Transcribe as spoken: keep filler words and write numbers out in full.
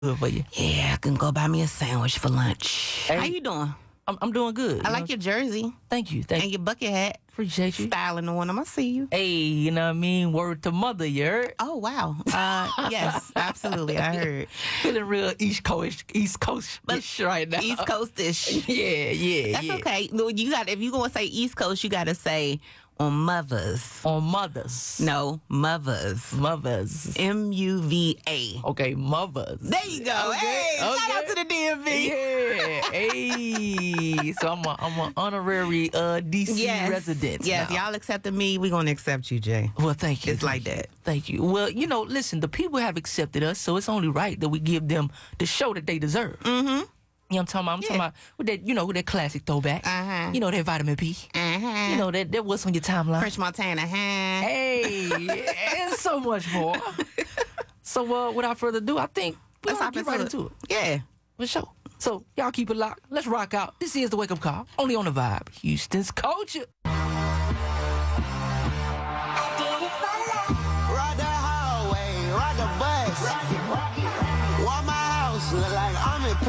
good for you. Yeah, I can go buy me a sandwich for lunch. Hey. How you doing? I'm, I'm doing good. I you like know? your jersey. Thank you. Thank and you. your bucket hat. Appreciate you. Styling on them. I see you. Hey, you know what I mean? Word to mother, you heard? Oh, wow. Uh, yes, absolutely. I heard. Feeling real East Coast, East Coast But ish right now. East Coast-ish. Yeah, yeah, That's yeah. okay. No, you got if you gonna say East Coast, you gotta say on mothers. On mothers. No, mothers. Mothers. M U V A. Okay, mothers. There you go. Okay, Hey, shout okay. out to the D M V. Yeah. Hey. So I'm a, I'm an honorary uh, D C Yes. resident. Yes, now. y'all accepted me. We gonna accept you, Jay. Well, thank you. It's like that. Thank you. Well, you know, listen, the people have accepted us, so it's only right that we give them the show that they deserve. Mm-hmm. You know what I'm talking about? I'm Yeah. talking about with that, you know, with that classic throwback. Uh-huh. You know, that vitamin P. Uh-huh. You know, that, that what's on your timeline. French Montana, huh? Hey, and so much more. So, uh, without further ado, I think we're Let's gonna hop get right into it. Yeah. For sure. So, y'all keep it locked. Let's rock out. This is the Wake Up Call, only on the Vibe. Houston's culture. Ride the hallway, ride the bus. Walk my house, look like I'm in